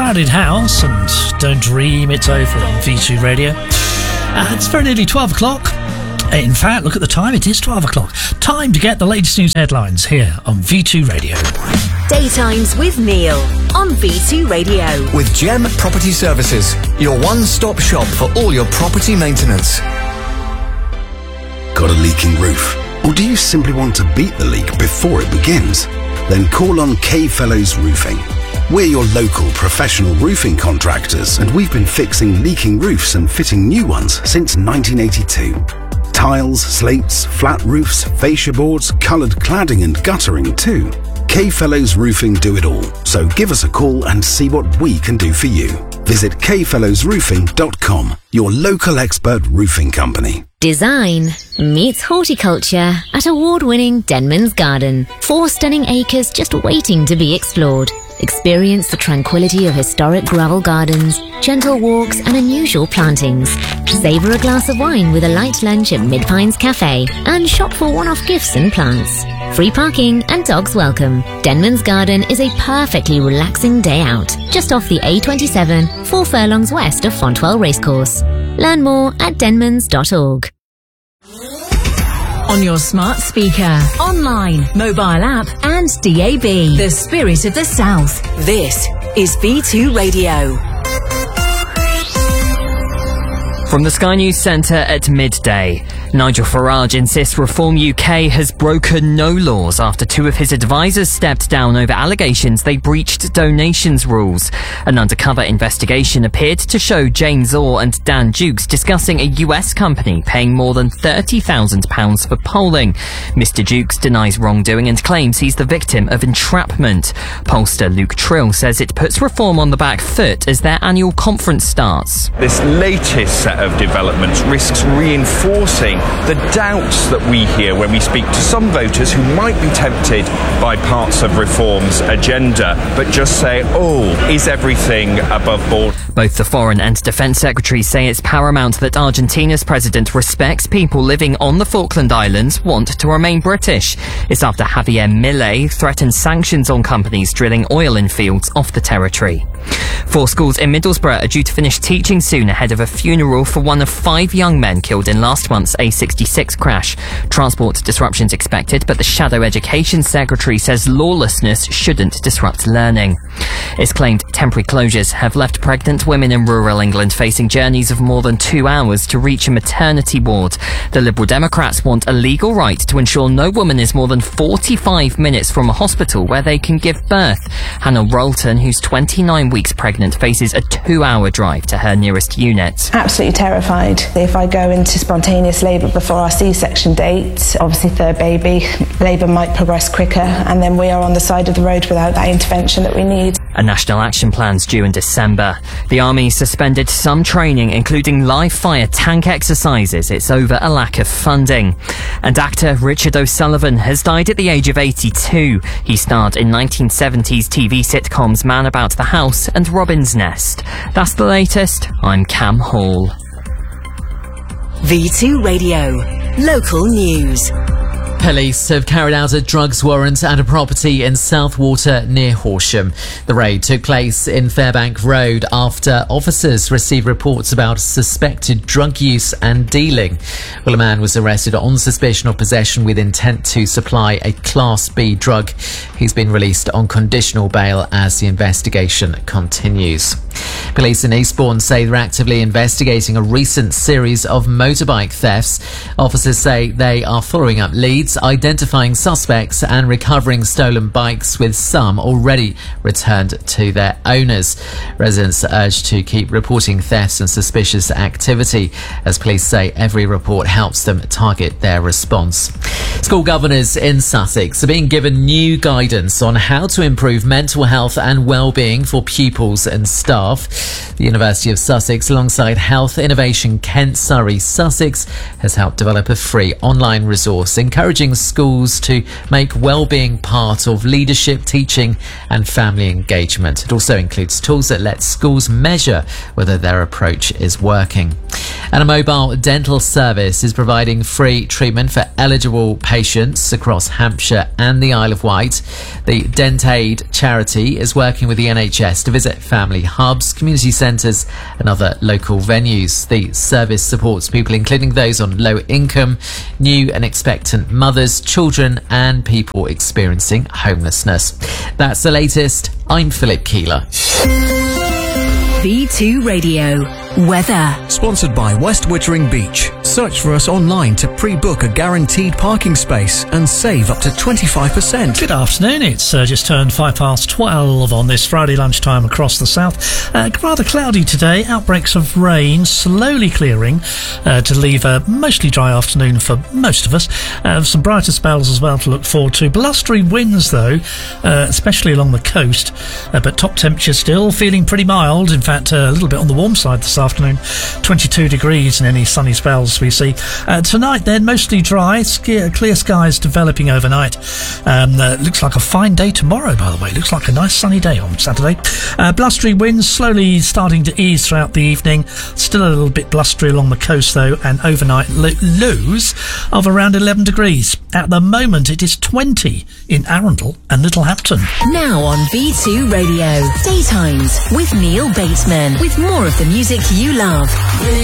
Crowded House and Don't Dream It's Over on V2 Radio. It's very nearly 12 o'clock. In fact, look at the time, it is 12 o'clock. Time to get the latest news headlines here on V2 Radio. Daytimes with Neil on V2 Radio. With Gem Property Services, your one-stop shop for all your property maintenance. Got a leaking roof? Or do you simply want to beat the leak before it begins? Then call on K Fellows Roofing. We're your local professional roofing contractors, and we've been fixing leaking roofs and fitting new ones since 1982. Tiles, slates, flat roofs, fascia boards, coloured cladding and guttering too. K Fellows Roofing do it all, so give us a call and see what we can do for you. Visit kfellowsroofing.com, your local expert roofing company. Design meets horticulture at award-winning Denman's Garden. 4 stunning acres just waiting to be explored. Experience the tranquility of historic gravel gardens, gentle walks and unusual plantings. Savour a glass of wine with a light lunch at Mid-Pines Cafe and shop for one-off gifts and plants. Free parking and dogs welcome. Denman's Garden is a perfectly relaxing day out, just off the A27, 4 furlongs west of Fontwell Racecourse. Learn more at denmans.org. On your smart speaker, online, mobile app and DAB. The spirit of the South. This is V2 Radio. From the Sky News Centre at midday, Nigel Farage insists Reform UK has broken no laws after 2 of his advisors stepped down over allegations they breached donations rules. An undercover investigation appeared to show James Orr and Dan Dukes discussing a US company paying more than £30,000 for polling. Mr Dukes denies wrongdoing and claims he's the victim of entrapment. Pollster Luke Trill says it puts Reform on the back foot as their annual conference starts. This latest set of developments risks reinforcing the doubts that we hear when we speak to some voters who might be tempted by parts of Reform's agenda, but just say, oh, is everything above board? Both the Foreign and Defence Secretaries say it's paramount that Argentina's president respects people living on the Falkland Islands want to remain British. It's after Javier Milei threatened sanctions on companies drilling oil in fields off the territory. 4 schools in Middlesbrough are due to finish teaching soon ahead of a funeral for one of 5 young men killed in last month's A66 crash. Transport disruptions expected, but the Shadow Education Secretary says lawlessness shouldn't disrupt learning. It's claimed temporary closures have left pregnant women in rural England facing journeys of more than 2 hours to reach a maternity ward. The Liberal Democrats want a legal right to ensure no woman is more than 45 minutes from a hospital where they can give birth. Hannah Rolton, who's 29 weeks pregnant, faces a 2-hour drive to her nearest unit. Absolutely terrified. If I go into spontaneous labour before our C-section date, obviously 3rd baby, labour might progress quicker, and then we are on the side of the road without that intervention that we need. A national action plan's due in December. The Army suspended some training, including live fire tank exercises. It's over a lack of funding. And actor Richard O'Sullivan has died at the age of 82. He starred in 1970s TV sitcoms Man About the House and Robin's Nest. That's the latest. I'm Cam Hall. V2 Radio. Local news. Police have carried out a drugs warrant at a property in Southwater near Horsham. The raid took place in Fairbank Road after officers received reports about suspected drug use and dealing. Well, a man was arrested on suspicion of possession with intent to supply a Class B drug. He's been released on conditional bail as the investigation continues. Police in Eastbourne say they're actively investigating a recent series of motorbike thefts. Officers say they are following up leads, identifying suspects and recovering stolen bikes, with some already returned to their owners. Residents are urged to keep reporting thefts and suspicious activity, as police say every report helps them target their response. School governors in Sussex are being given new guidance on how to improve mental health and well-being for pupils and staff. The University of Sussex, alongside Health Innovation Kent Surrey Sussex, has helped develop a free online resource encouraging schools to make well-being part of leadership, teaching and family engagement. It also includes tools that let schools measure whether their approach is working. And a mobile dental service is providing free treatment for eligible patients across Hampshire and the Isle of Wight. The Dentaid charity is working with the NHS to visit family hubs, community centres and other local venues. The service supports people including those on low income, new and expectant mothers, children and people experiencing homelessness. That's the latest. I'm Philip Keeler. V2 Radio. Weather. Sponsored by West Wittering Beach. Search for us online to pre-book a guaranteed parking space and save up to 25%. Good afternoon. It's just turned 12:05 on this Friday lunchtime across the south. Rather cloudy today. Outbreaks of rain slowly clearing to leave a mostly dry afternoon for most of us. Some brighter spells as well to look forward to. Blustery winds though, especially along the coast. But top temperature still feeling pretty mild. In fact, a little bit on the warm side this afternoon. 22 degrees in any sunny spells we see. Tonight then, mostly dry, clear skies developing overnight. Looks like a fine day tomorrow, by the way. Looks like a nice sunny day on Saturday. Blustery winds slowly starting to ease throughout the evening. Still a little bit blustery along the coast though, and overnight lows of around 11 degrees. At the moment it is 20 in Arundel and Littlehampton. Now on V2 Radio. Daytimes with Neil Bateman. With more of the music you love.